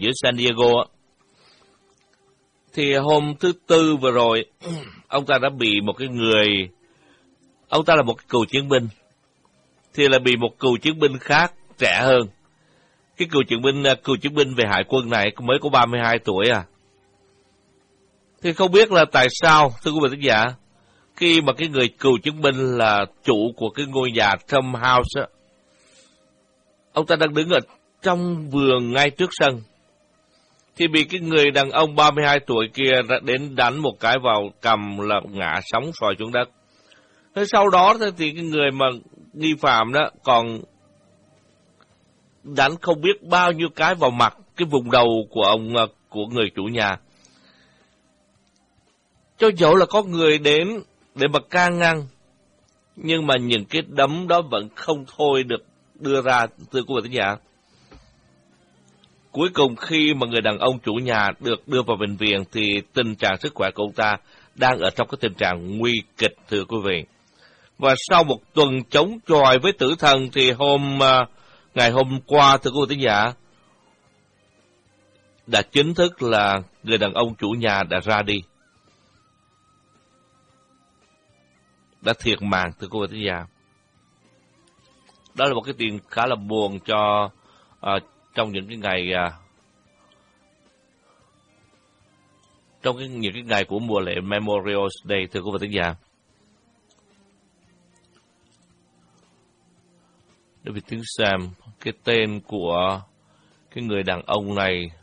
dưới San Diego á. Thì hôm thứ Tư vừa rồi, ông ta đã bị một cái người, ông ta là một cái cựu chiến binh, thì là bị một cựu chiến binh khác trẻ hơn. Cái cựu chiến binh về hải quân này mới có 32 tuổi à. Thì không biết là tại sao, thưa quý vị khán giả, khi mà cái người cựu chiến binh là chủ của cái ngôi nhà Trump House á, ông ta đang đứng ở trong vườn ngay trước sân, thì bị cái người đàn ông 32 tuổi kia đến đánh một cái vào cằm là ngã sóng xoài xuống đất. Thế sau đó thì cái người mà nghi phạm đó còn đánh không biết bao nhiêu cái vào mặt, cái vùng đầu của người chủ nhà. Cho dẫu là có người đến để mà can ngăn, nhưng mà những cái đấm đó vẫn không thôi được đưa ra, thưa quý vị khán giả. Cuối cùng khi mà người đàn ông chủ nhà được đưa vào bệnh viện thì tình trạng sức khỏe của ông ta đang ở trong cái tình trạng nguy kịch, thưa quý vị. Và sau một tuần chống chọi với tử thần thì ngày hôm qua, thưa quý vị khán giả, đã chính thức là người đàn ông chủ nhà đã ra đi, đã thiệt mạng, thưa quý vị khán giả. Đó là một cái tin khá là buồn cho trong những cái ngày những cái ngày của mùa lễ Memorial Day, thưa quý vị khán giả. Để mình tính xem cái tên của cái người đàn ông này